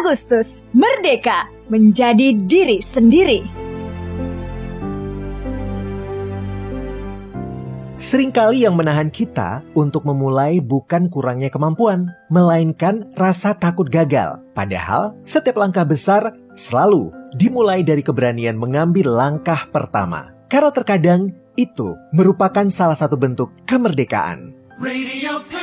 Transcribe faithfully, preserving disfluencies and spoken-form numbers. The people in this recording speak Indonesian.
Agustus, merdeka menjadi diri sendiri. Seringkali yang menahan kita untuk memulai bukan kurangnya kemampuan, melainkan rasa takut gagal. Padahal setiap langkah besar selalu dimulai dari keberanian mengambil langkah pertama. Karena terkadang itu merupakan salah satu bentuk kemerdekaan. Radio